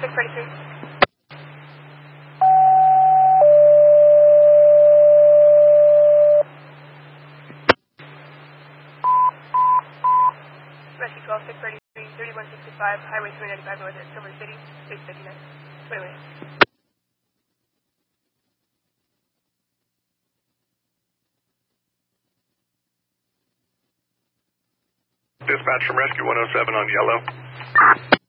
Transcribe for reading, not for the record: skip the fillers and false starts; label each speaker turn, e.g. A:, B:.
A: 633. Rescue 12, 633, 3165, Highway 395 North at Silver City, 659. 20 minutes.
B: Dispatch from Rescue 107 on yellow.